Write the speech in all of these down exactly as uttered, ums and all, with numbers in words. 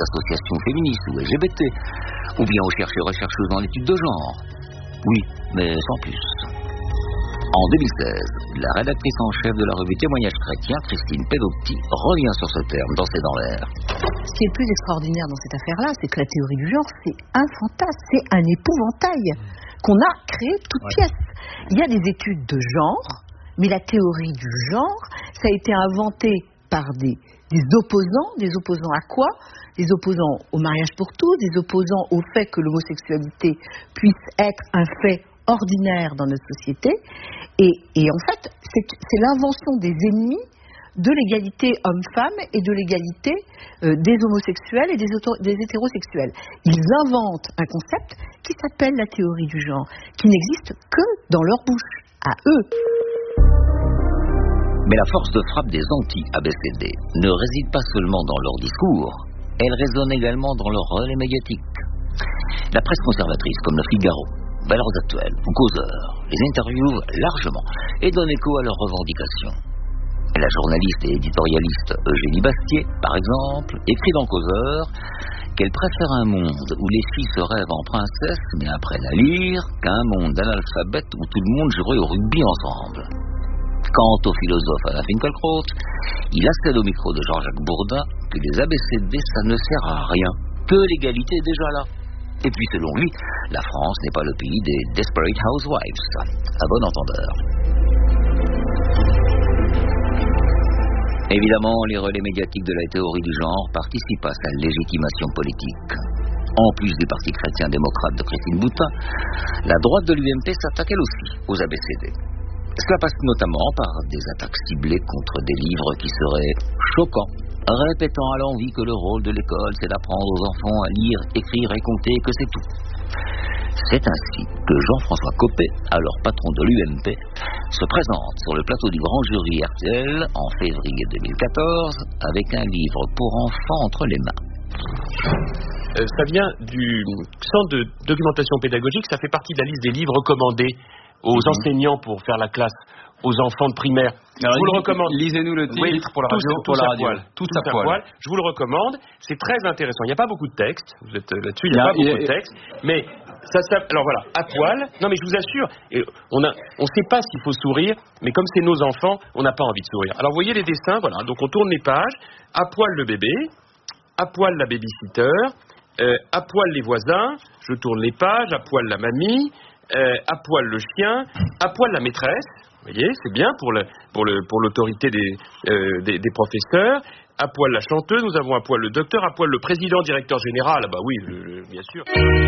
associations féministes ou L G B T, ou bien aux chercheurs et chercheuses en études de genre. Oui, mais sans plus. En deux mille seize, la rédactrice en chef de la revue Témoignages chrétiens, Christine Pedotti, revient sur ce terme dans C'est dans l'air. Ce qui est le plus extraordinaire dans cette affaire-là, c'est que la théorie du genre, c'est un fantasme, c'est un épouvantail qu'on a créé toute ouais. pièce. Il y a des études de genre, mais la théorie du genre, ça a été inventé par des, des opposants. Des opposants à quoi ? Des opposants au mariage pour tous, des opposants au fait que l'homosexualité puisse être un fait ordinaire dans notre société. Et, et en fait, c'est, c'est l'invention des ennemis de l'égalité homme-femme et de l'égalité euh, des homosexuels et des, auto- des hétérosexuels. Ils inventent un concept qui s'appelle la théorie du genre, qui n'existe que dans leur bouche, à eux. Mais la force de frappe des anti-A B C D ne réside pas seulement dans leur discours, elle résonne également dans leur relais médiatique. La presse conservatrice, comme le Figaro, Valeurs Actuelles ou Causeur, les interviewent largement et donnent écho à leurs revendications. La journaliste et éditorialiste Eugénie Bastier, par exemple, écrit dans Causeur qu'elle préfère un monde où les filles se rêvent en princesse mais apprennent à lire qu'un monde d'analphabètes où tout le monde jouerait au rugby ensemble. Quant au philosophe Alain Finkielkraut, il accède au micro de Jean-Jacques Bourdin que les A B C D ça ne sert à rien, que l'égalité est déjà là. Et puis selon lui, la France n'est pas le pays des Desperate Housewives, à bon entendeur. Évidemment, les relais médiatiques de la théorie du genre participent à sa légitimation politique. En plus du Parti chrétien-démocrate de Christine Boutin, la droite de l'U M P s'attaque elle aussi aux A B C D. Cela passe notamment par des attaques ciblées contre des livres qui seraient choquants, répétant à l'envi que le rôle de l'école c'est d'apprendre aux enfants à lire, écrire et compter et que c'est tout. C'est ainsi que Jean-François Copé, alors patron de l'U M P, se présente sur le plateau du grand jury R T L en février deux mille quatorze avec un livre pour enfants entre les mains. Euh, ça vient du centre de documentation pédagogique, ça fait partie de la liste des livres recommandés aux mmh. enseignants pour faire la classe aux enfants de primaire. Alors, je vous le recommande. Lisez-nous le titre oui, pour la radio. Tout, pour la radio. Poil. Tout, tout à poil. poil. Je vous le recommande. C'est très intéressant. Il n'y a pas beaucoup de texte. Vous êtes là-dessus. Il n'y a, a pas beaucoup a, de texte. Mais ça, ça, alors voilà, à poil. Non, mais je vous assure, on ne on sait pas s'il faut sourire, mais comme c'est nos enfants, on n'a pas envie de sourire. Alors, vous voyez les dessins, voilà. Donc, on tourne les pages. À poil le bébé, à poil la babysitter, euh, à poil les voisins. Je tourne les pages. À poil la mamie. Euh, à poil le chien, à poil la maîtresse, vous voyez, c'est bien pour, le, pour, le, pour l'autorité des, euh, des, des professeurs, à poil la chanteuse, nous avons à poil le docteur, à poil le président, directeur général, ah bah oui, le, le, bien sûr.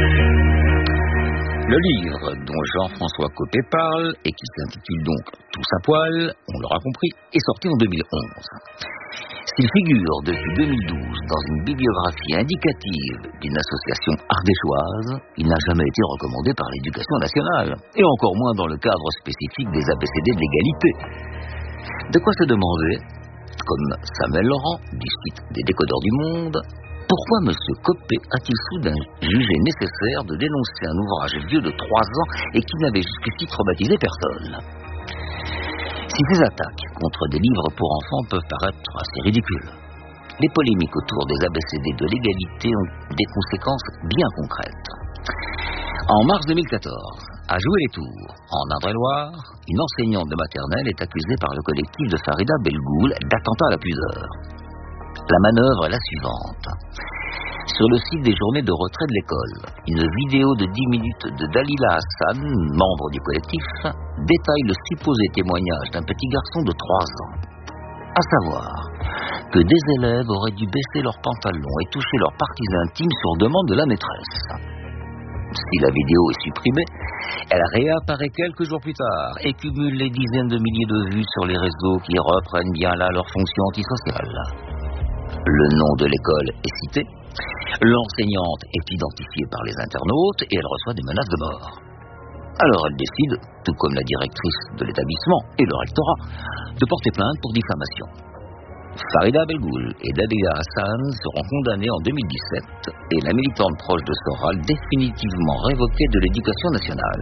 Le livre dont Jean-François Copé parle, et qui s'intitule donc Tous à poil, on l'aura compris, est sorti en deux mille onze. S'il figure depuis deux mille douze dans une bibliographie indicative d'une association ardéchoise, il n'a jamais été recommandé par l'Éducation nationale, et encore moins dans le cadre spécifique des A B C D de l'égalité. De quoi se demander, comme Samuel Laurent, du site des Décodeurs du Monde, pourquoi M. Copé a-t-il soudain jugé nécessaire de dénoncer un ouvrage vieux de trois ans et qui n'avait jusqu'ici traumatisé personne ? Si ces attaques contre des livres pour enfants peuvent paraître assez ridicules, les polémiques autour des A B C D de l'égalité ont des conséquences bien concrètes. En mars deux mille quatorze, à Jouer-les-Tours, en Indre-et-Loire, une enseignante de maternelle est accusée par le collectif de Farida Belgoul d'attentat à la pudeur. La manœuvre est la suivante. Sur le site des journées de retrait de l'école, une vidéo de dix minutes de Dalila Hassan, membre du collectif, détaille le supposé témoignage d'un petit garçon de trois ans. À savoir que des élèves auraient dû baisser leurs pantalons et toucher leurs parties intimes sur demande de la maîtresse. Si la vidéo est supprimée, elle réapparaît quelques jours plus tard et cumule les dizaines de milliers de vues sur les réseaux qui reprennent bien là leur fonction antisociale. Le nom de l'école est cité, l'enseignante est identifiée par les internautes et elle reçoit des menaces de mort. Alors elle décide, tout comme la directrice de l'établissement et le rectorat, de porter plainte pour diffamation. Farida Belgoul et Dalila Hassan seront condamnés en deux mille dix-sept et la militante proche de Soral définitivement révoquée de l'éducation nationale.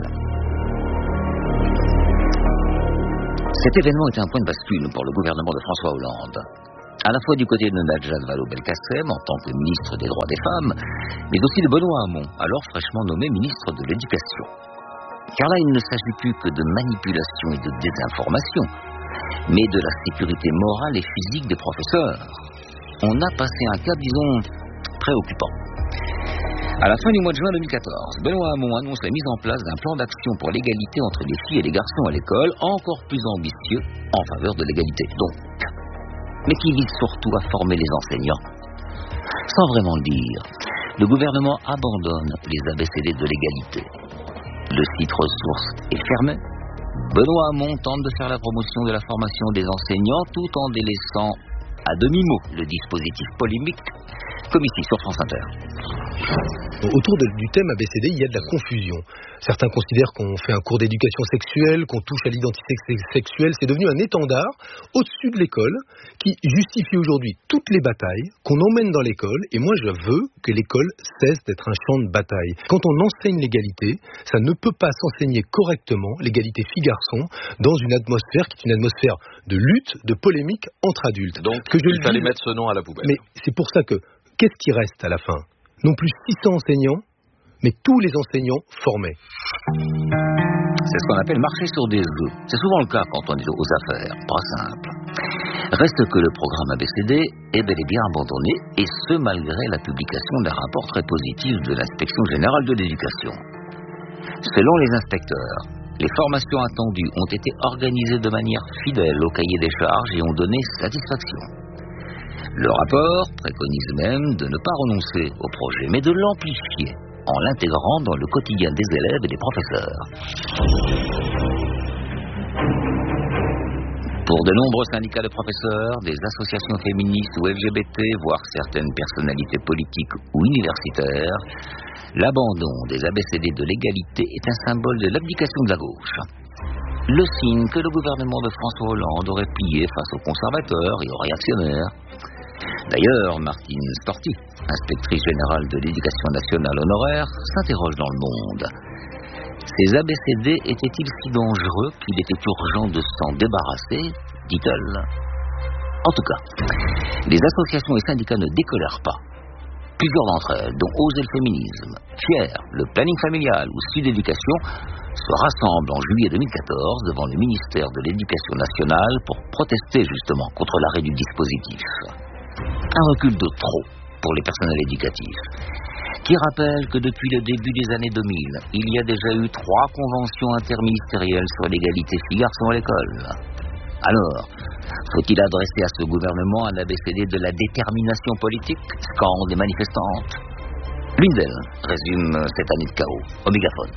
Cet événement est un point de bascule pour le gouvernement de François Hollande. à la fois du côté de Najat Vallaud-Belkacem en tant que ministre des droits des femmes, mais aussi de Benoît Hamon, alors fraîchement nommé ministre de l'Éducation. Car là, il ne s'agit plus que de manipulation et de désinformation, mais de la sécurité morale et physique des professeurs. On a passé un cap, disons, préoccupant. À la fin du mois de juin deux mille quatorze, Benoît Hamon annonce la mise en place d'un plan d'action pour l'égalité entre les filles et les garçons à l'école, encore plus ambitieux en faveur de l'égalité, donc. Mais qui vise surtout à former les enseignants. Sans vraiment le dire, le gouvernement abandonne les A B C D de l'égalité. Le site ressources est fermé. Benoît Hamon tente de faire la promotion de la formation des enseignants tout en délaissant à demi-mot le dispositif polémique, comme ici sur France Inter. Autour de, du thème A B C D, il y a de la confusion. Certains considèrent qu'on fait un cours d'éducation sexuelle, qu'on touche à l'identité sexuelle. C'est devenu un étendard au-dessus de l'école qui justifie aujourd'hui toutes les batailles qu'on emmène dans l'école. Et moi, je veux que l'école cesse d'être un champ de bataille. Quand on enseigne l'égalité, ça ne peut pas s'enseigner correctement, l'égalité filles-garçons, dans une atmosphère qui est une atmosphère de lutte, de polémique entre adultes. Donc, que je il fallait dis, mettre ce nom à la poubelle. Mais c'est pour ça que, qu'est-ce qui reste à la fin ? Non plus six cents enseignants, mais tous les enseignants formés. C'est ce qu'on appelle marcher sur des œufs. C'est souvent le cas quand on est aux affaires, pas simple. Reste que le programme A B C D est bel et bien abandonné, et ce malgré la publication d'un rapport très positif de l'Inspection Générale de l'Éducation. Selon les inspecteurs, les formations attendues ont été organisées de manière fidèle au cahier des charges et ont donné satisfaction. Le rapport préconise même de ne pas renoncer au projet, mais de l'amplifier en l'intégrant dans le quotidien des élèves et des professeurs. Pour de nombreux syndicats de professeurs, des associations féministes ou L G B T, voire certaines personnalités politiques ou universitaires, l'abandon des A B C D de l'égalité est un symbole de l'abdication de la gauche. Le signe que le gouvernement de François Hollande aurait plié face aux conservateurs et aux réactionnaires. D'ailleurs, Martine Storti, inspectrice générale de l'éducation nationale honoraire, s'interroge dans le Monde. Ces A B C D étaient-ils si dangereux qu'il était urgent de s'en débarrasser, dit-elle. En tout cas, les associations et syndicats ne décolèrent pas. Plusieurs d'entre elles, dont Oser le féminisme, Fier, le planning familial ou Sud Éducation, se rassemblent en juillet deux mille quatorze devant le ministère de l'Éducation nationale pour protester justement contre l'arrêt du dispositif. Un recul de trop pour les personnels éducatifs, qui rappelle que depuis le début des années deux mille, il y a déjà eu trois conventions interministérielles sur l'égalité filles-garçons à l'école. Alors, faut-il adresser à ce gouvernement un A B C D de la détermination politique, scandent les manifestantes? L'une d'elles résume cette année de chaos au mégaphone.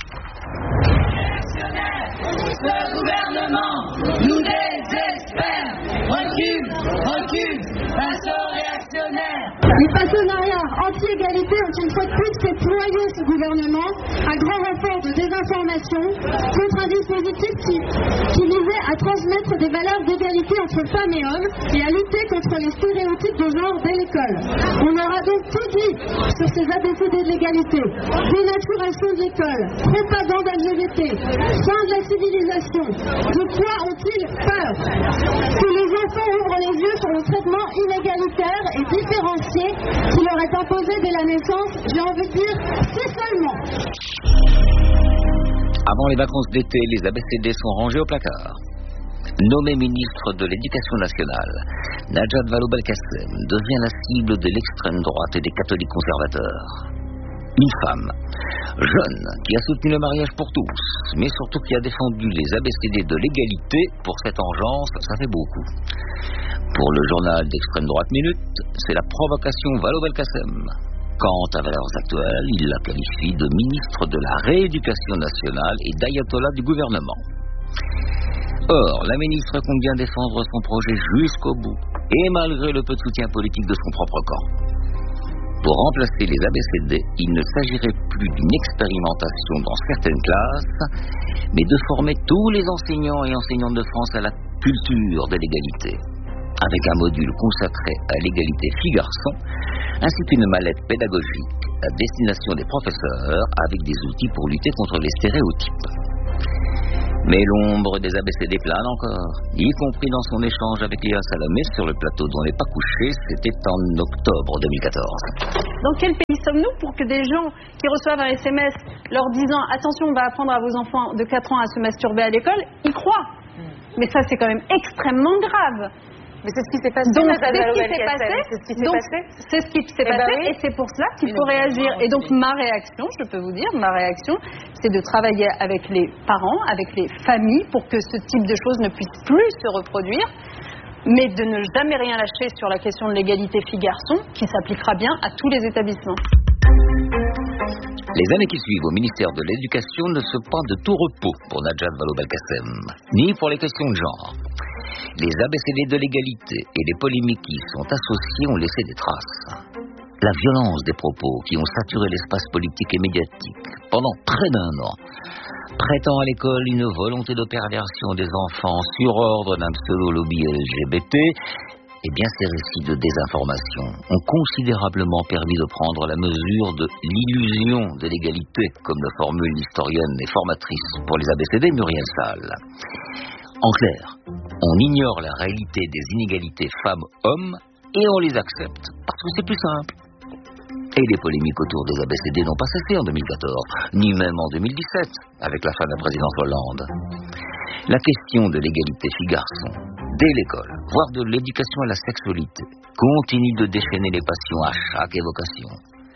Ce gouvernement nous désespère. Recule, recule, assaut réactionnaire. Les partenariats anti-égalité ont une fois de plus fait ployer ce gouvernement à grand renfort de désinformation contre un dispositif qui, qui visait à transmettre des valeurs d'égalité entre femmes et hommes et à lutter contre les stéréotypes de genre dès l'école. On aura donc tout dit sur ces A B C D de l'égalité. Dénaturation de l'école, propagande L G B T, fin de la civilisation. De quoi ont-ils peur? Que les enfants ouvrent les yeux sur le traitement inégalitaire et différencié qui leur est imposé dès la naissance, j'ai envie de dire, c'est seulement. Avant les vacances d'été, les A B C D sont rangés au placard. Nommée ministre de l'Éducation nationale, Najat Vallaud-Belkacem devient la cible de l'extrême droite et des catholiques conservateurs. Une femme, jeune, qui a soutenu le mariage pour tous, mais surtout qui a défendu les A B C D de l'égalité. Pour cette engeance, ça fait beaucoup. Pour le journal d'extrême droite Minute, c'est la provocation Vallaud-Belkacem. Quant à Valeurs Actuelles, il la qualifie de ministre de la Rééducation nationale et d'ayatollah du gouvernement. Or, la ministre compte bien défendre son projet jusqu'au bout, et malgré le peu de soutien politique de son propre camp. Pour remplacer les A B C D, il ne s'agirait plus d'une expérimentation dans certaines classes, mais de former tous les enseignants et enseignantes de France à la culture de l'égalité, avec un module consacré à l'égalité filles-garçons, ainsi qu'une mallette pédagogique à destination des professeurs, avec des outils pour lutter contre les stéréotypes. Mais l'ombre des A B C D plane encore, y compris dans son échange avec Léa Salamé sur le plateau dont on n'est pas couché, c'était en octobre deux mille quatorze. Dans quel pays sommes-nous pour que des gens qui reçoivent un S M S leur disant « Attention, on va apprendre à vos enfants de quatre ans à se masturber à l'école », y croient. Mais ça, c'est quand même extrêmement grave. Mais c'est ce qui s'est passé. Donc, c'est ce qui s'est passé. C'est ce qui s'est donc, passé. C'est ce qui s'est eh passé ben oui. et c'est pour cela qu'il Mais faut non, réagir. non, Et donc, non. ma réaction, je peux vous dire, ma réaction, c'est de travailler avec les parents, avec les familles, pour que ce type de choses ne puisse plus se reproduire, mais de ne jamais rien lâcher sur la question de l'égalité filles-garçons, qui s'appliquera bien à tous les établissements. Les années qui suivent au ministère de l'Éducation ne sont pas de tout repos pour Najat Vallaud-Belkacem, ni pour les questions de genre. Les A B C D de l'égalité et les polémiques qui y sont associées ont laissé des traces. La violence des propos qui ont saturé l'espace politique et médiatique pendant près d'un an, prêtant à l'école une volonté de perversion des enfants sur ordre d'un pseudo-lobby L G B T, eh bien ces récits de désinformation ont considérablement permis de prendre la mesure de l'illusion de l'égalité, comme le formule l'historienne et formatrice pour les A B C D Muriel Salle. En clair, on ignore la réalité des inégalités femmes-hommes et on les accepte parce que c'est plus simple. Et les polémiques autour des A B C D n'ont pas cessé en deux mille quatorze, ni même en deux mille dix-sept, avec la fin de la présidence Hollande. La question de l'égalité filles-garçons, dès l'école, voire de l'éducation à la sexualité, continue de déchaîner les passions à chaque évocation.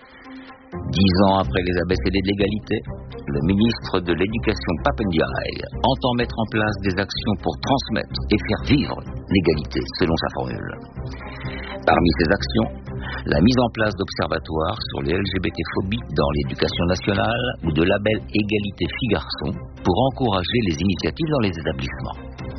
Dix ans après les A B C D de l'égalité, le ministre de l'Éducation Pap Ndiaye entend mettre en place des actions pour transmettre et faire vivre l'égalité, selon sa formule. Parmi ces actions, la mise en place d'observatoires sur les L G B T-phobies dans l'éducation nationale ou de labels égalité filles-garçons pour encourager les initiatives dans les établissements.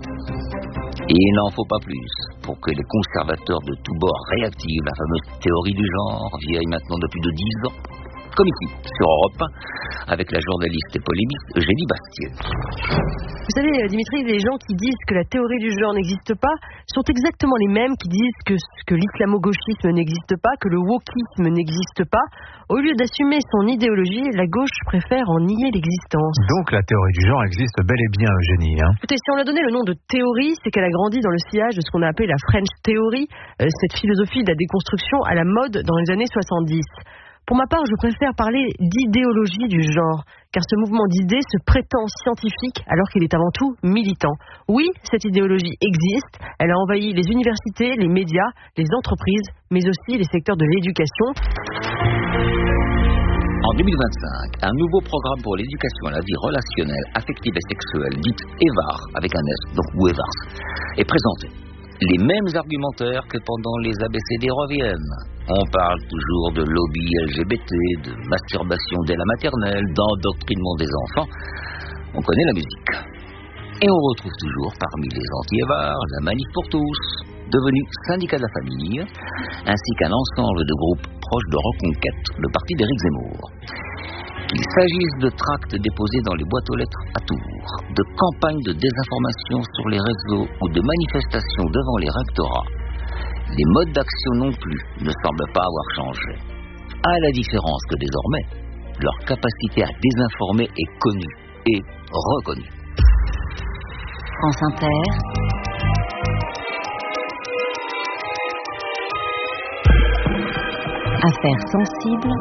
Et il n'en faut pas plus pour que les conservateurs de tous bords réactivent la fameuse théorie du genre, vieille maintenant de plus de dix ans, comme ici, sur Europe un, avec la journaliste et polémiste Eugénie Bastier. Vous savez, Dimitri, les gens qui disent que la théorie du genre n'existe pas sont exactement les mêmes qui disent que, que l'islamo-gauchisme n'existe pas, que le wokisme n'existe pas. Au lieu d'assumer son idéologie, la gauche préfère en nier l'existence. Donc la théorie du genre existe bel et bien, Eugénie. Hein. Écoutez, si on lui a donné le nom de théorie, c'est qu'elle a grandi dans le sillage de ce qu'on a appelé la French Theory, euh, cette philosophie de la déconstruction à la mode dans les années soixante-dix. Pour ma part, je préfère parler d'idéologie du genre, car ce mouvement d'idées se prétend scientifique alors qu'il est avant tout militant. Oui, cette idéologie existe, elle a envahi les universités, les médias, les entreprises, mais aussi les secteurs de l'éducation. En deux mille vingt-cinq, un nouveau programme pour l'éducation à la vie relationnelle, affective et sexuelle, dite E V A R, avec un S, donc ou E V A R S, est présenté. Les mêmes argumentaires que pendant les A B C D reviennent. On parle toujours de lobby L G B T, de masturbation dès la maternelle, d'endoctrinement des enfants. On connaît la musique. Et on retrouve toujours parmi les anti-E V A R la Manif pour tous, devenu syndicat de la famille, ainsi qu'un ensemble de groupes proches de Reconquête, le parti d'Éric Zemmour. Qu'il s'agisse de tracts déposés dans les boîtes aux lettres à Tours, de campagnes de désinformation sur les réseaux ou de manifestations devant les rectorats, les modes d'action non plus ne semblent pas avoir changé. À la différence que désormais, leur capacité à désinformer est connue et reconnue. France Inter. Affaires sensibles.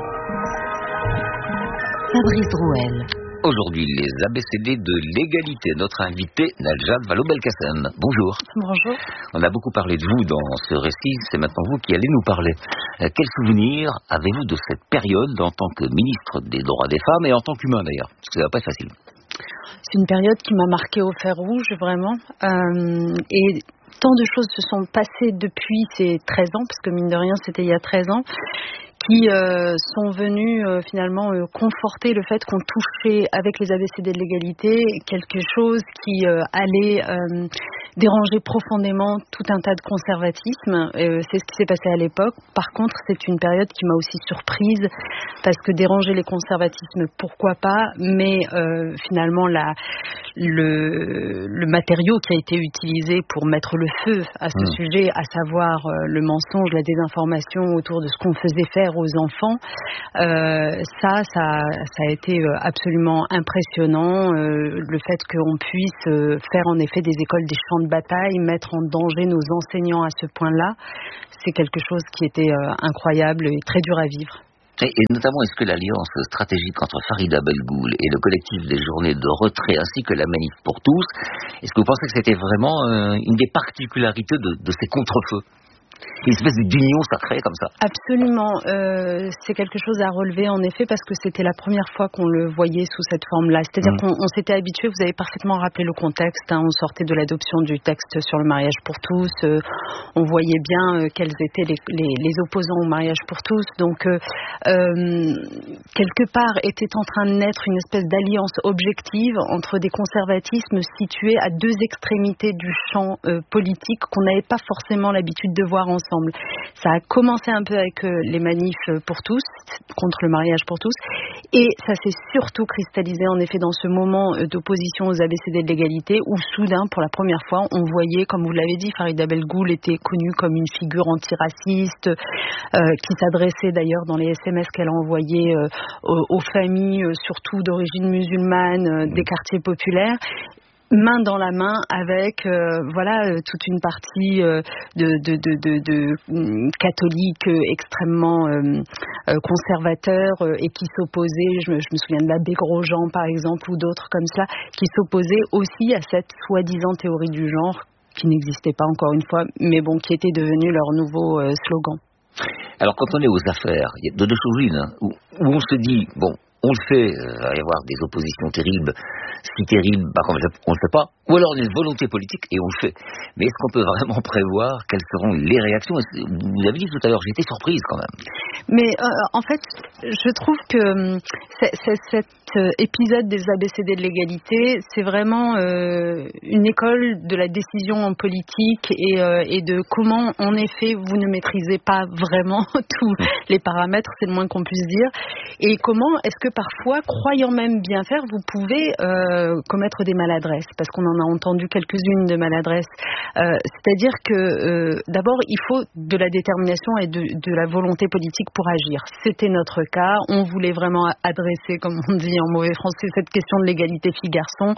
Fabrice Drouel. Aujourd'hui, les A B C D de l'égalité. Notre invité, Najat Vallaud-Belkacem. Bonjour. Bonjour. On a beaucoup parlé de vous dans ce récit. C'est maintenant vous qui allez nous parler. Euh, quel souvenir avez-vous de cette période en tant que ministre des droits des femmes et en tant qu'humain d'ailleurs? Parce que ça va pas être facile. C'est une période qui m'a marquée au fer rouge, vraiment. Euh, et tant de choses se sont passées depuis ces treize ans, parce que mine de rien, c'était il y a treize ans, qui euh, sont venus euh, finalement euh, conforter le fait qu'on touchait avec les A B C D de l'égalité quelque chose qui euh, allait euh, déranger profondément tout un tas de conservatisme. Euh, c'est ce qui s'est passé à l'époque. Par contre, c'est une période qui m'a aussi surprise parce que déranger les conservatismes, pourquoi pas, mais euh, finalement la, le, le matériau qui a été utilisé pour mettre le feu à ce mmh. sujet, à savoir euh, le mensonge, la désinformation autour de ce qu'on faisait faire aux enfants. Euh, ça, ça, ça a été absolument impressionnant. Euh, le fait qu'on puisse faire en effet des écoles des champs de bataille, mettre en danger nos enseignants à ce point-là, c'est quelque chose qui était euh, incroyable et très dur à vivre. Et, et notamment, est-ce que l'alliance stratégique entre Farida Belgoul et le collectif des journées de retrait ainsi que la manif pour tous, est-ce que vous pensez que c'était vraiment euh, une des particularités de, de ces contre-feux ? Une espèce d'union sacrée comme ça. Absolument. Euh, c'est quelque chose à relever en effet parce que c'était la première fois qu'on le voyait sous cette forme-là. C'est-à-dire mmh. qu'on on s'était habitué, vous avez parfaitement rappelé le contexte, hein, on sortait de l'adoption du texte sur le mariage pour tous, euh, on voyait bien euh, quels étaient les, les, les opposants au mariage pour tous. Donc, euh, euh, quelque part, était en train de naître une espèce d'alliance objective entre des conservatismes situés à deux extrémités du champ euh, politique qu'on n'avait pas forcément l'habitude de voir ensemble. Ça a commencé un peu avec euh, les manifs pour tous, contre le mariage pour tous, et ça s'est surtout cristallisé en effet dans ce moment euh, d'opposition aux A B C D de l'égalité, où soudain, pour la première fois, on voyait, comme vous l'avez dit, Farida Belgoul était connue comme une figure antiraciste, euh, qui s'adressait d'ailleurs dans les S M S qu'elle a envoyés euh, aux, aux familles, euh, surtout d'origine musulmane, euh, des quartiers populaires, main dans la main avec euh, voilà euh, toute une partie euh, de, de, de, de, de euh, catholiques euh, extrêmement euh, euh, conservateurs euh, et qui s'opposaient, je me, je me souviens de l'abbé Grosjean par exemple ou d'autres comme cela, qui s'opposaient aussi à cette soi-disant théorie du genre qui n'existait pas encore une fois, mais bon, qui était devenue leur nouveau euh, slogan. Alors quand on est aux affaires, il y a de deux choses l'une, hein, où, où on se dit, bon, on le fait, il euh, va y avoir des oppositions terribles, si terribles, bah, on ne le fait pas, ou alors on a une volonté politique et on le fait. Mais est-ce qu'on peut vraiment prévoir quelles seront les réactions ? Vous avez dit tout à l'heure, j'ai été surprise quand même. Mais euh, en fait, je trouve que c'est, c'est, cet épisode des A B C D de l'égalité, c'est vraiment euh, une école de la décision politique et, euh, et de comment, en effet, vous ne maîtrisez pas vraiment tous les paramètres, c'est le moins qu'on puisse dire, et comment est-ce que parfois, croyant même bien faire, vous pouvez euh, commettre des maladresses, parce qu'on en a entendu quelques-unes de maladresses. Euh, c'est-à-dire que euh, d'abord, il faut de la détermination et de, de la volonté politique pour agir. C'était notre cas. On voulait vraiment adresser, comme on dit en mauvais français, cette question de l'égalité filles-garçons.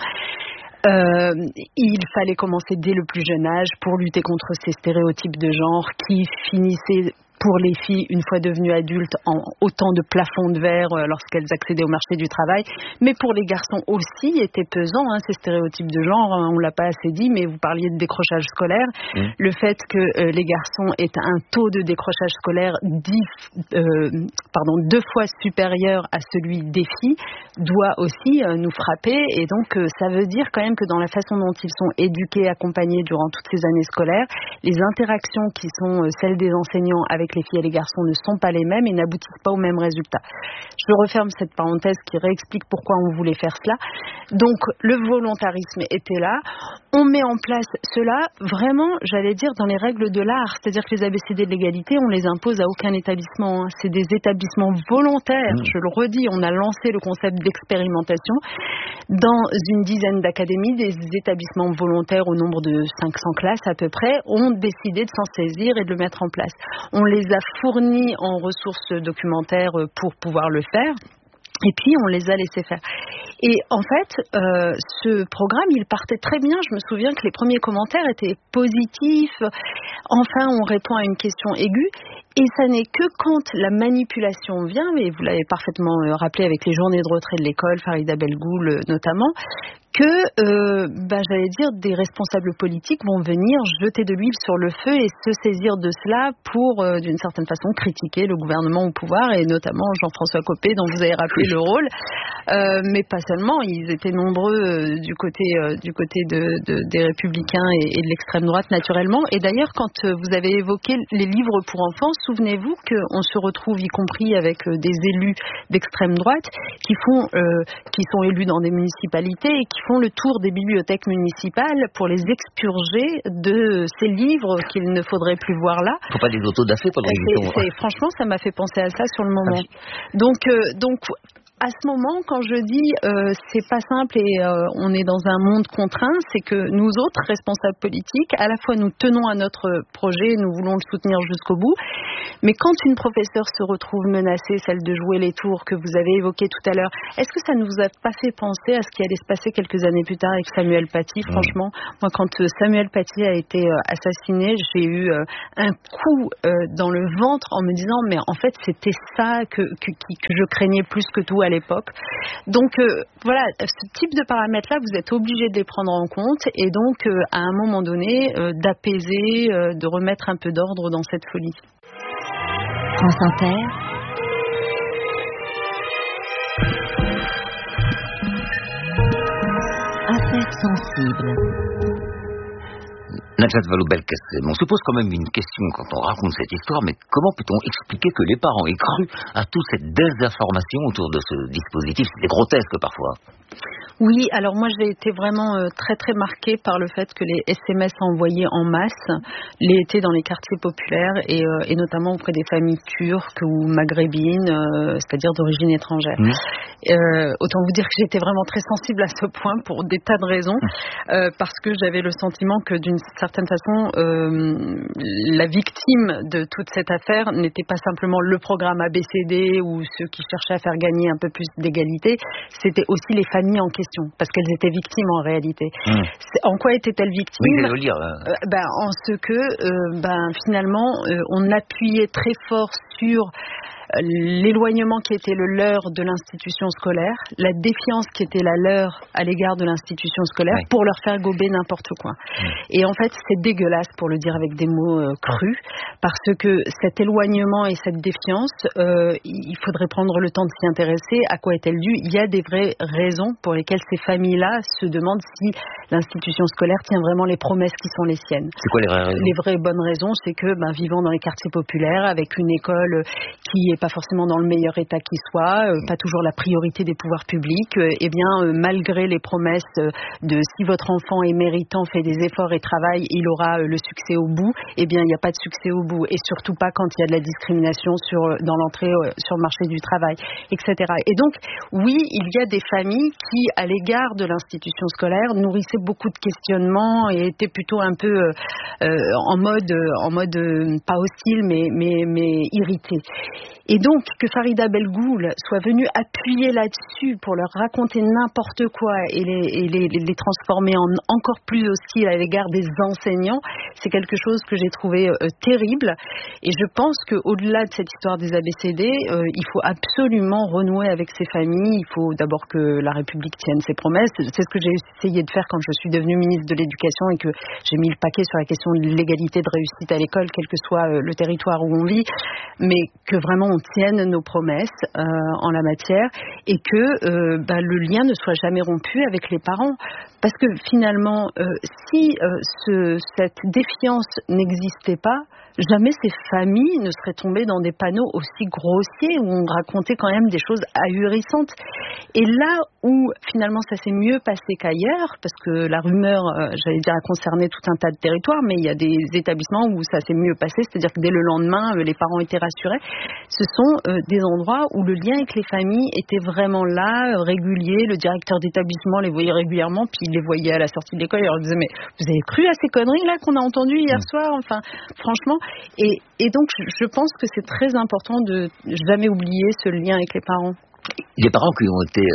Euh, il fallait commencer dès le plus jeune âge pour lutter contre ces stéréotypes de genre qui finissaient pour les filles, une fois devenues adultes, en autant de plafonds de verre euh, lorsqu'elles accédaient au marché du travail. Mais pour les garçons aussi, étaient pesants, hein, ces stéréotypes de genre. Hein, on ne l'a pas assez dit, mais vous parliez de décrochage scolaire. Mmh. Le fait que euh, les garçons aient un taux de décrochage scolaire dix, euh, pardon, deux fois supérieur à celui des filles doit aussi euh, nous frapper. Et donc, euh, ça veut dire quand même que dans la façon dont ils sont éduqués, accompagnés durant toutes ces années scolaires, les interactions qui sont euh, celles des enseignants avec les filles et les garçons ne sont pas les mêmes et n'aboutissent pas aux mêmes résultats. Je referme cette parenthèse qui réexplique pourquoi on voulait faire cela. Donc, le volontarisme était là. On met en place cela vraiment, j'allais dire, dans les règles de l'art. C'est-à-dire que les A B C D de l'égalité, on les impose à aucun établissement. Hein. C'est des établissements volontaires. Mmh. Je le redis, on a lancé le concept d'expérimentation dans une dizaine d'académies. Des établissements volontaires au nombre de cinq cents classes à peu près ont décidé de s'en saisir et de le mettre en place. On les a fournis en ressources documentaires pour pouvoir le faire. Et puis, on les a laissés faire. Et en fait, euh, ce programme, il partait très bien. Je me souviens que les premiers commentaires étaient positifs. Enfin, on répond à une question aiguë. Et ça n'est que quand la manipulation vient, et vous l'avez parfaitement rappelé avec les journées de retrait de l'école, Farida Belgoul notamment, que, euh, bah, j'allais dire, des responsables politiques vont venir jeter de l'huile sur le feu et se saisir de cela pour, euh, d'une certaine façon, critiquer le gouvernement au pouvoir, et notamment Jean-François Copé, dont vous avez rappelé le rôle. Euh, mais pas seulement, ils étaient nombreux euh, du côté, euh, du côté de, de, des Républicains et, et de l'extrême droite, naturellement. Et d'ailleurs, quand euh, vous avez évoqué les livres pour enfants, souvenez-vous qu'on se retrouve, y compris avec euh, des élus d'extrême droite, qui font, euh, qui sont élus dans des municipalités et qui font le tour des bibliothèques municipales pour les expurger de ces livres qu'il ne faudrait plus voir là. Il ne faut pas des autodafés pour le c'est, c'est, Franchement, ça m'a fait penser à ça sur le moment. Ah oui. Donc, euh, donc à ce moment, quand je dis euh, c'est pas simple et euh, on est dans un monde contraint, c'est que nous autres responsables politiques, à la fois nous tenons à notre projet, nous voulons le soutenir jusqu'au bout, mais quand une professeure se retrouve menacée, celle de jouer les tours que vous avez évoquées tout à l'heure, est-ce que ça ne vous a pas fait penser à ce qui allait se passer quelques années plus tard avec Samuel Paty? mmh. Franchement, moi quand Samuel Paty a été assassiné, j'ai eu un coup dans le ventre en me disant mais en fait c'était ça que, que, que je craignais plus que tout à l'époque. Donc euh, voilà, ce type de paramètres-là, vous êtes obligé de les prendre en compte et donc euh, à un moment donné euh, d'apaiser, euh, de remettre un peu d'ordre dans cette folie. France Inter. Affaires sensibles. Najat Vallaud-Belkacem, on se pose quand même une question quand on raconte cette histoire, mais comment peut-on expliquer que les parents aient cru à toute cette désinformation autour de ce dispositif? C'est grotesque parfois. Oui, alors moi j'ai été vraiment euh, très très marquée par le fait que les S M S envoyés en masse l'aient été dans les quartiers populaires et, euh, et notamment auprès des familles turques ou maghrébines, euh, c'est-à-dire d'origine étrangère. Mmh. Euh, autant vous dire que j'étais vraiment très sensible à ce point pour des tas de raisons, euh, parce que j'avais le sentiment que d'une certaine façon, euh, la victime de toute cette affaire n'était pas simplement le programme A B C D ou ceux qui cherchaient à faire gagner un peu plus d'égalité, c'était aussi les familles en question, parce qu'elles étaient victimes en réalité. Mmh. En quoi étaient-elles victimes? Oui, je vais le lire. Hein. Euh, ben, en ce que, euh, ben, finalement, euh, on appuyait très fort sur l'éloignement qui était le leur de l'institution scolaire, la défiance qui était la leur à l'égard de l'institution scolaire, oui. pour leur faire gober n'importe quoi. Oui. Et en fait, c'est dégueulasse, pour le dire avec des mots euh, crus, parce que cet éloignement et cette défiance, euh, il faudrait prendre le temps de s'y intéresser. À quoi est-elle due? Il y a des vraies raisons pour lesquelles ces familles-là se demandent si l'institution scolaire tient vraiment les promesses qui sont les siennes. C'est quoi les vraies raisons? Les vraies bonnes raisons, c'est que, ben, vivant dans les quartiers populaires, avec une école qui est pas forcément dans le meilleur état qui soit, euh, pas toujours la priorité des pouvoirs publics, euh, eh bien, euh, malgré les promesses euh, de si votre enfant est méritant, fait des efforts et travaille, il aura euh, le succès au bout, eh bien, il n'y a pas de succès au bout, et surtout pas quand il y a de la discrimination sur, dans l'entrée euh, sur le marché du travail, et cetera. Et donc, oui, il y a des familles qui, à l'égard de l'institution scolaire, nourrissaient beaucoup de questionnements et étaient plutôt un peu euh, euh, en mode, en mode euh, pas hostile, mais, mais, mais irrité. Et donc, que Farida Belgoul soit venue appuyer là-dessus pour leur raconter n'importe quoi et les, et les, les transformer en encore plus hostiles à l'égard des enseignants, c'est quelque chose que j'ai trouvé euh, terrible. Et je pense qu'au-delà de cette histoire des A B C D, euh, il faut absolument renouer avec ces familles. Il faut d'abord que la République tienne ses promesses. C'est ce que j'ai essayé de faire quand je suis devenue ministre de l'Éducation et que j'ai mis le paquet sur la question de l'égalité de réussite à l'école, quel que soit euh, le territoire où on vit, mais que vraiment on tienne nos promesses euh, en la matière et que euh, bah, le lien ne soit jamais rompu avec les parents. Parce que finalement, euh, si euh, ce, cette défiance n'existait pas, jamais ces familles ne seraient tombées dans des panneaux aussi grossiers où on racontait quand même des choses ahurissantes. Et là où finalement ça s'est mieux passé qu'ailleurs, parce que la rumeur, euh, j'allais dire, a concerné tout un tas de territoires, mais il y a des établissements où ça s'est mieux passé, c'est-à-dire que dès le lendemain, euh, les parents étaient rassurés. Ce sont euh, des endroits où le lien avec les familles était vraiment là, euh, régulier. Le directeur d'établissement les voyait régulièrement, puis il les voyait à la sortie de l'école et leur disait « Mais vous avez cru à ces conneries là qu'on a entendues hier soir ?» Enfin, franchement. Et, et donc, je pense que c'est très important de jamais oublier ce lien avec les parents. Les parents qui ont été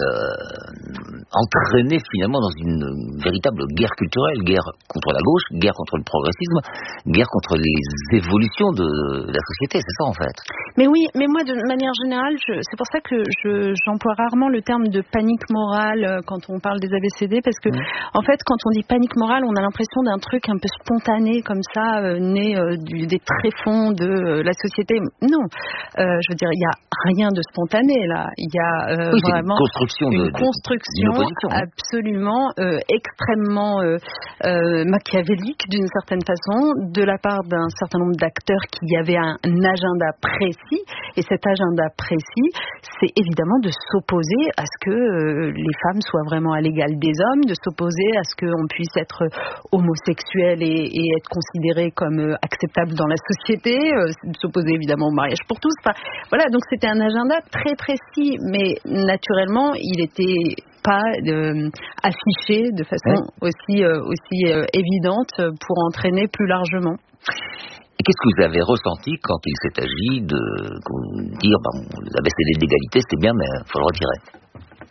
euh, entraînés finalement dans une véritable guerre culturelle, guerre contre la gauche, guerre contre le progressisme, guerre contre les évolutions de la société, c'est ça en fait. Mais oui, mais moi de manière générale, je, c'est pour ça que je, j'emploie rarement le terme de panique morale quand on parle des A B C D, parce que mmh. en fait quand on dit panique morale, on a l'impression d'un truc un peu spontané comme ça, euh, né euh, du, des tréfonds de euh, la société. Non, euh, je veux dire, il n'y a rien de spontané là, il y a Euh, oui, vraiment une construction, une de, construction de, absolument euh, extrêmement euh, euh, machiavélique d'une certaine façon de la part d'un certain nombre d'acteurs qui avaient un, un agenda précis, et cet agenda précis c'est évidemment de s'opposer à ce que euh, les femmes soient vraiment à l'égal des hommes, de s'opposer à ce qu'on puisse être homosexuel et, et être considéré comme euh, acceptable dans la société, euh, de s'opposer évidemment au mariage pour tous. Enfin, voilà, donc c'était un agenda très précis, mais naturellement, il était pas euh, affiché de façon ouais. aussi, euh, aussi euh, évidente pour entraîner plus largement. Et qu'est-ce que vous avez ressenti quand il s'est agi de dire, bah, les A B C D de l'égalité, c'était bien, mais il faut le retirer?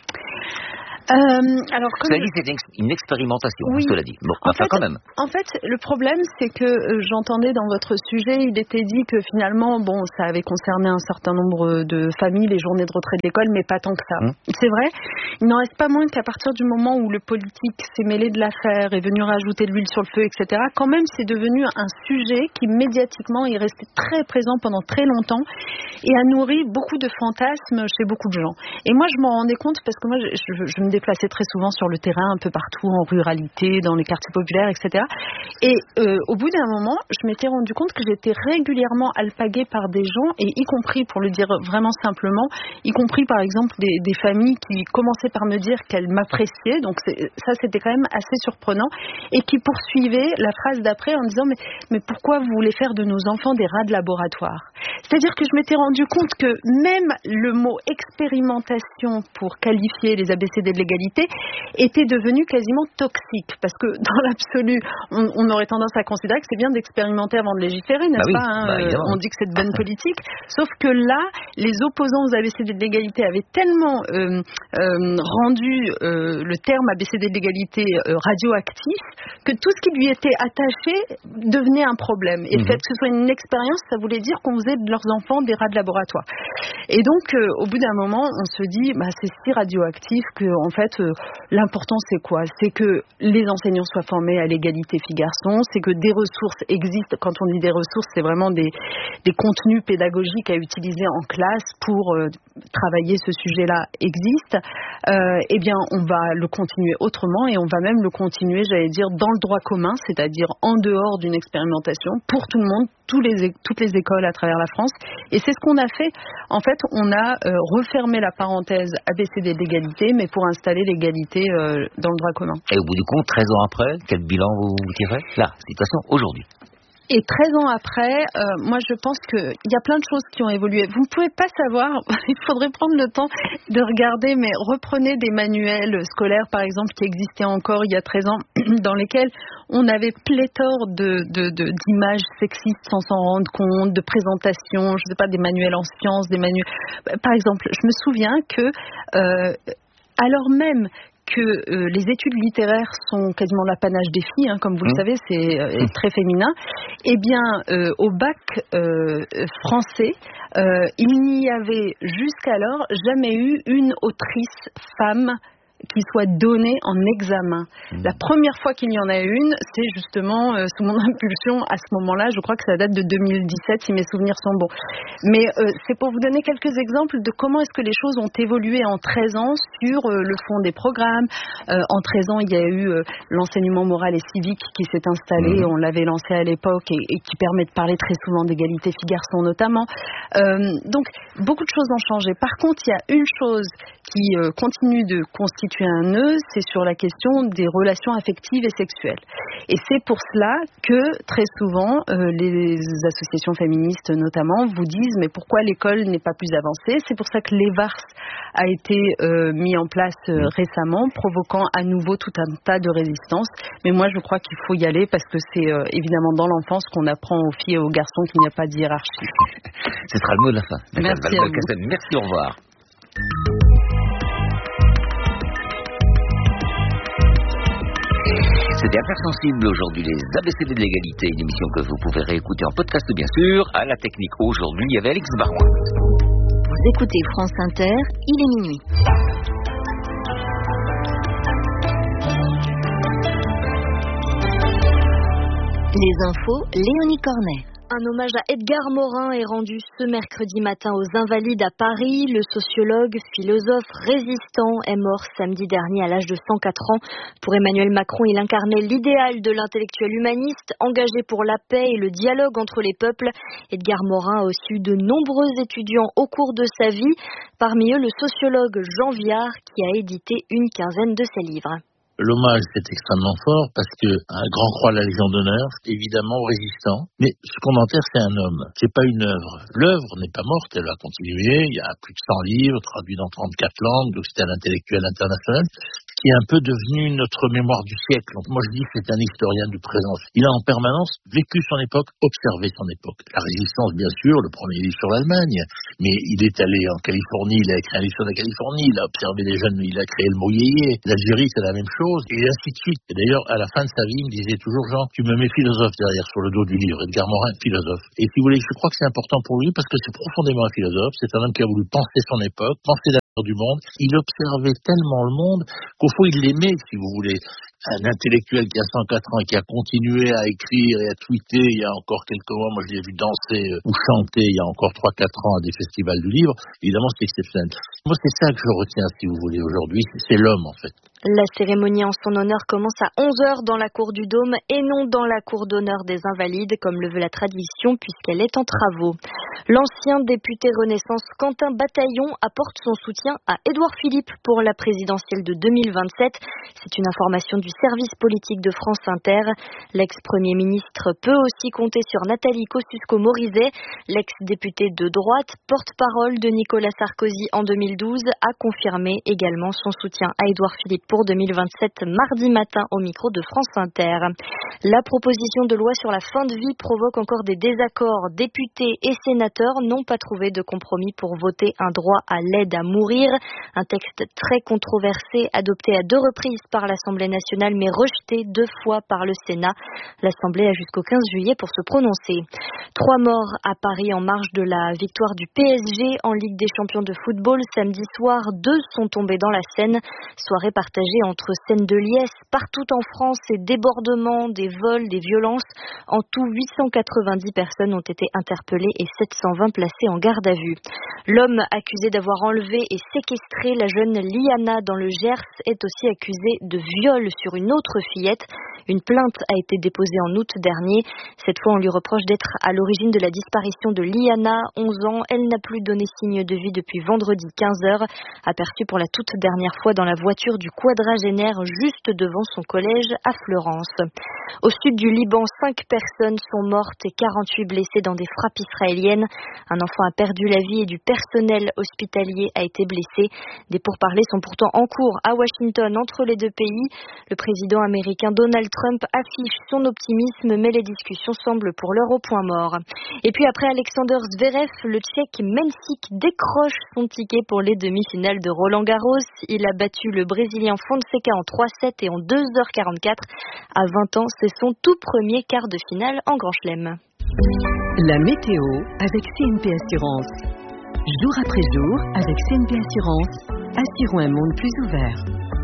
Euh, alors, comme cela dit, c'est une expérimentation, oui. cela dit. Bon, en, enfin, fait, quand même. en fait, le problème, c'est que euh, j'entendais dans votre sujet, il était dit que finalement, bon, ça avait concerné un certain nombre de familles, les journées de retrait de l'école, mais pas tant que ça. Hum. C'est vrai, il n'en reste pas moins qu'à partir du moment où le politique s'est mêlé de l'affaire, est venu rajouter de l'huile sur le feu, et cetera, quand même, c'est devenu un sujet qui, médiatiquement, est resté très présent pendant très longtemps et a nourri beaucoup de fantasmes chez beaucoup de gens. Et moi, je m'en rendais compte parce que moi, je, je, je me déplaçais très souvent sur le terrain, un peu partout, en ruralité, dans les quartiers populaires, et cetera. Et euh, au bout d'un moment, je m'étais rendu compte que j'étais régulièrement alpaguée par des gens, et y compris, pour le dire vraiment simplement, y compris par exemple des, des familles qui commençaient par me dire qu'elles m'appréciaient, donc ça c'était quand même assez surprenant, et qui poursuivaient la phrase d'après en disant mais, mais pourquoi vous voulez faire de nos enfants des rats de laboratoire? C'est-à-dire que je m'étais rendu compte que même le mot expérimentation pour qualifier les A B C D de l'égalité était devenu quasiment toxique, parce que dans l'absolu, on, on aurait tendance à considérer que c'est bien d'expérimenter avant de légiférer, n'est-ce bah oui, pas hein bah euh, On dit que c'est de bonne politique, sauf que là, les opposants aux A B C D de l'égalité avaient tellement euh, euh, rendu euh, le terme A B C D de l'égalité euh, radioactif, que tout ce qui lui était attaché devenait un problème. Et mmh. le fait que ce soit une expérience, ça voulait dire qu'on faisait de leurs enfants des rats de laboratoire. Et donc, euh, au bout d'un moment, on se dit, bah, c'est si radioactif que, en fait, euh, l'important, c'est quoi? C'est que les enseignants soient formés à l'égalité filles-garçons, c'est que des ressources existent. Quand on dit des ressources, c'est vraiment des, des contenus pédagogiques à utiliser en classe pour euh, travailler ce sujet-là existent. Euh, eh bien, on va le continuer autrement, et on va même le continuer, j'allais dire, dans le droit commun, c'est-à-dire en dehors d'une expérimentation, pour tout le monde, tous les, toutes les écoles à travers la France. Et c'est ce qu'on a fait. En fait, on a euh, refermé la parenthèse A B C D de l'égalité, mais pour installer l'égalité euh, dans le droit commun. Et au bout du compte, treize ans après, quel bilan vous tirez? Là, situation aujourd'hui. Et treize ans après, euh, moi je pense qu'il y a plein de choses qui ont évolué. Vous ne pouvez pas savoir, il faudrait prendre le temps de regarder, mais reprenez des manuels scolaires par exemple qui existaient encore il y a treize ans, dans lesquels on avait pléthore de, de, de, d'images sexistes sans s'en rendre compte, de présentations, je ne sais pas, des manuels en sciences, des manuels... Par exemple, je me souviens que, euh, alors même que euh, les études littéraires sont quasiment l'apanage des filles, hein, comme vous mmh. le savez, c'est euh, très féminin. Eh bien, euh, au bac euh, français, euh, il n'y avait jusqu'alors jamais eu une autrice femme qui soit donnée en examen. Mmh. La première fois qu'il y en a une, c'est justement euh, sous mon impulsion à ce moment-là. Je crois que ça date de deux mille dix-sept, si mes souvenirs sont bons. Mais euh, c'est pour vous donner quelques exemples de comment est-ce que les choses ont évolué en treize ans sur euh, le fond des programmes. Euh, en treize ans, il y a eu euh, l'enseignement moral et civique qui s'est installé. Mmh. On l'avait lancé à l'époque et, et qui permet de parler très souvent d'égalité filles-garçons notamment. Euh, donc, beaucoup de choses ont changé. Par contre, il y a une chose qui euh, continue de constituer un nœud, c'est sur la question des relations affectives et sexuelles. Et c'est pour cela que, très souvent, euh, les associations féministes notamment vous disent mais pourquoi l'école n'est pas plus avancée? C'est pour ça que l'E V A R S a été euh, mis en place euh, récemment, provoquant à nouveau tout un tas de résistances. Mais moi, je crois qu'il faut y aller parce que c'est euh, évidemment dans l'enfance qu'on apprend aux filles et aux garçons qu'il n'y a pas de hiérarchie. Ce sera le mot de la fin. Merci à vous. Merci, au revoir. C'était Affaires sensibles aujourd'hui, les A B C D de l'égalité, une émission que vous pouvez réécouter en podcast bien sûr. À la technique aujourd'hui, il y avait Alex Barouin. Vous écoutez France Inter, il est minuit. Les infos, Léonie Cornet. Un hommage à Edgar Morin est rendu ce mercredi matin aux Invalides à Paris. Le sociologue, philosophe, résistant est mort samedi dernier à l'âge de cent quatre ans. Pour Emmanuel Macron, il incarnait l'idéal de l'intellectuel humaniste, engagé pour la paix et le dialogue entre les peuples. Edgar Morin a aussi eu de nombreux étudiants au cours de sa vie. Parmi eux, le sociologue Jean Viard, qui a édité une quinzaine de ses livres. L'hommage est extrêmement fort parce que un grand croix de la Légion d'honneur, évidemment résistant. Mais ce qu'on enterre, c'est un homme, c'est pas une œuvre. L'œuvre n'est pas morte, elle va continuer. Il y a plus de cent livres traduits dans trente-quatre langues, donc c'est un intellectuel international qui est un peu devenu notre mémoire du siècle. Donc moi je dis que c'est un historien du présent. Il a en permanence vécu son époque, observé son époque. La résistance, bien sûr, le premier livre sur l'Allemagne, mais il est allé en Californie, il a écrit un livre sur la Californie, il a observé les jeunes, il a créé le mot yéyé. L'Algérie, c'est la même chose, et ainsi de suite. Et d'ailleurs, à la fin de sa vie, il me disait toujours, Jean, tu me mets philosophe derrière sur le dos du livre. Edgar Morin, philosophe. Et si vous voulez, je crois que c'est important pour lui parce que c'est profondément un philosophe. C'est un homme qui a voulu penser son époque, penser la du monde. Il observait tellement le monde qu'au fond il l'aimait, si vous voulez. Un intellectuel qui a cent quatre ans et qui a continué à écrire et à tweeter il y a encore quelques mois, moi je l'ai vu danser ou chanter il y a encore trois quatre ans à des festivals du livre, évidemment c'est exceptionnel. Moi c'est ça que je retiens, si vous voulez, aujourd'hui, c'est l'homme en fait. La cérémonie en son honneur commence à onze heures dans la cour du Dôme et non dans la cour d'honneur des Invalides, comme le veut la tradition, puisqu'elle est en travaux. L'ancien député Renaissance Quentin Bataillon apporte son soutien à Édouard Philippe pour la présidentielle de deux mille vingt-sept. C'est une information du service politique de France Inter. L'ex-premier ministre peut aussi compter sur Nathalie Kosciusko-Morizet. L'ex-député de droite, porte-parole de Nicolas Sarkozy en deux mille douze, a confirmé également son soutien à Édouard Philippe pour deux mille vingt-sept, mardi matin au micro de France Inter. La proposition de loi sur la fin de vie provoque encore des désaccords. Députés et sénateurs n'ont pas trouvé de compromis pour voter un droit à l'aide à mourir. Un texte très controversé, adopté à deux reprises par l'Assemblée nationale, mais rejeté deux fois par le Sénat. L'Assemblée a jusqu'au quinze juillet pour se prononcer. Trois morts à Paris en marge de la victoire du P S G en Ligue des champions de football samedi soir. Deux sont tombés dans la Seine. Soirée partagée entre scènes de liesse partout en France et débordements, des vols, des violences. En tout, huit cent quatre-vingt-dix personnes ont été interpellées et sept cent vingt placées en garde à vue. L'homme accusé d'avoir enlevé et séquestré la jeune Liana dans le Gers est aussi accusé de viol sur une autre fillette. Une plainte a été déposée en août dernier. Cette fois, on lui reproche d'être à l'origine de la disparition de Liana, onze ans. Elle n'a plus donné signe de vie depuis vendredi quinze heures, aperçue pour la toute dernière fois dans la voiture du quadragénaire juste devant son collège à Fleurance. Au sud du Liban, cinq personnes sont mortes et quarante-huit blessées dans des frappes israéliennes. Un enfant a perdu la vie et du personnel hospitalier a été blessé. Des pourparlers sont pourtant en cours à Washington entre les deux pays. Le président américain Donald Trump affiche son optimisme, mais les discussions semblent pour l'heure au point mort. Et puis après Alexander Zverev, le Tchèque Mensik décroche son ticket pour les demi-finales de Roland-Garros. Il a battu le Brésilien Fonseca en trois sept et en deux heures quarante-quatre. À vingt ans, c'est son tout premier quart de finale en Grand Chelem. La météo avec C N P Assurance. Jour après jour, avec C N P Assurance, assurons un monde plus ouvert.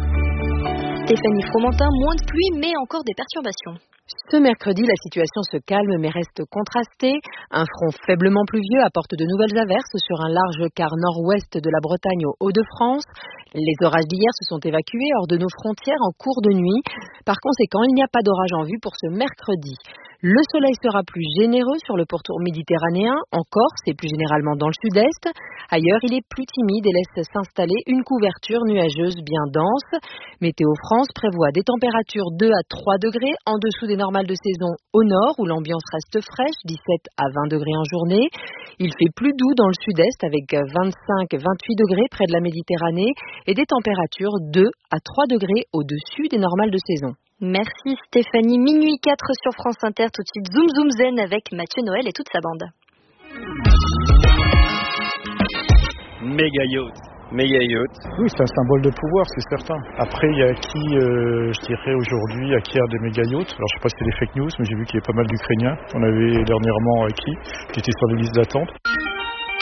Stéphanie Fromentin, moins de pluie, mais encore des perturbations. Ce mercredi, la situation se calme mais reste contrastée. Un front faiblement pluvieux apporte de nouvelles averses sur un large quart nord-ouest de la Bretagne aux Hauts-de-France. Les orages d'hier se sont évacués hors de nos frontières en cours de nuit. Par conséquent, il n'y a pas d'orage en vue pour ce mercredi. Le soleil sera plus généreux sur le pourtour méditerranéen, en Corse et plus généralement dans le sud-est. Ailleurs, il est plus timide et laisse s'installer une couverture nuageuse bien dense. Météo France prévoit des températures deux à trois degrés en dessous des normales de saison au nord où l'ambiance reste fraîche, dix-sept à vingt degrés en journée. Il fait plus doux dans le sud-est avec vingt-cinq à vingt-huit degrés près de la Méditerranée et des températures deux à trois degrés au-dessus des normales de saison. Merci Stéphanie. Minuit quatre sur France Inter. Tout de suite Zoom Zoom Zen avec Mathieu Noël et toute sa bande. Méga yacht. Méga yacht. Oui, c'est un symbole de pouvoir, c'est certain. Après, il y a qui, euh, je dirais aujourd'hui, acquiert des méga yachts. Alors, je sais pas si c'est des fake news, mais j'ai vu qu'il y avait pas mal d'Ukrainiens. On avait dernièrement acquis, qui étaient sur les listes d'attente.